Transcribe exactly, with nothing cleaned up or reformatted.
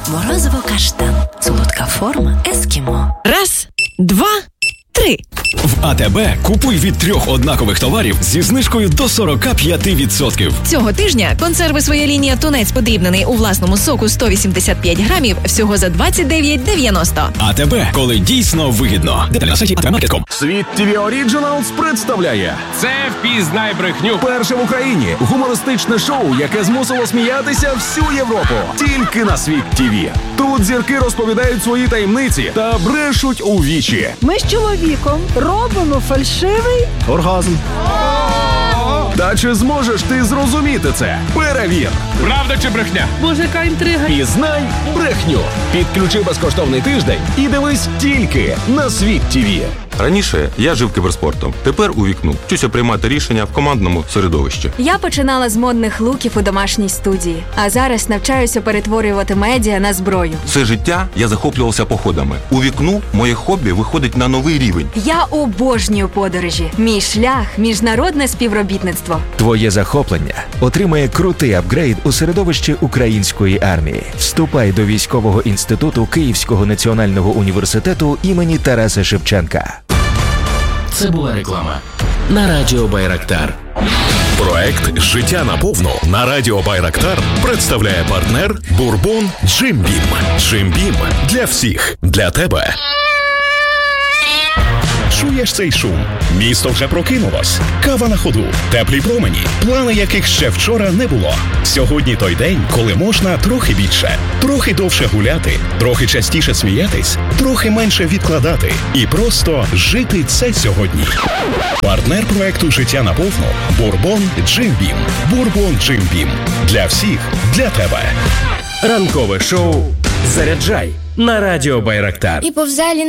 Морозиво каштан. Солодка форма ескімо. Раз, два, три. В АТБ купуй від трьох однакових товарів зі знижкою до сорок п'ять відсотків. Цього тижня консерви «Своя лінія» тунець подрібнений у власному соку сто вісімдесят п'ять грамів всього за двадцять дев'ять дев'яносто. АТБ, коли дійсно вигідно. Деталі на сайті ей ті ем маркет крапка ком. Світ ТВ Originals представляє Це «Впізнай брехню». перше в Україні гумористичне шоу, яке змусило сміятися всю Європу. Тільки на Світ ТВ. Тут зірки розповідають свої таємниці та брешуть у вічі. Ми з чоловіком робимо фальшивий Оргазм. Та чи зможеш ти зрозуміти це? Перевір. Правда чи брехня? Боже, яка інтрига. Пізнай брехню. Підключи безкоштовний тиждень і дивись тільки на Світ ТВ. Раніше я жив кіберспортом, тепер у вікну. Вчуся приймати рішення в командному середовищі. Я починала з модних луків у домашній студії, а зараз навчаюся перетворювати медіа на зброю. Все життя я захоплювався походами. У вікну моє хобі виходить на новий рівень. Я обожнюю подорожі. Мій шлях – міжнародне співробітництво. Твоє захоплення отримає крутий апгрейд у середовищі української армії. Вступай до військового інституту Київського національного університету імені Тараса Шевченка. Це була реклама на Радіо Байрактар. Проект «Життя наповну» на Радіо Байрактар представляє партнер Бурбон Джим Бім. Джим Бім для всіх, для тебе. Чуєш цей шум? Місто вже прокинулось. Кава на ходу, теплі промені, плани яких ще вчора не було. Сьогодні той день, коли можна трохи більше, трохи довше гуляти, трохи частіше сміятись, трохи менше відкладати і просто жити це сьогодні. Партнер проекту «Життя наповну» – Бурбон Джим Бім. Бурбон Джим Бім. Для всіх, для тебе. Ранкове шоу «Заряджай» на Радіо Байрактар. І повзалі